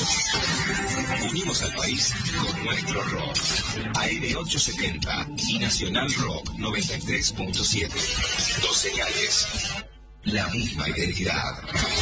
Unimos al país con nuestro rock. AM870 y Nacional Rock 93.7. Dos señales. La misma identidad.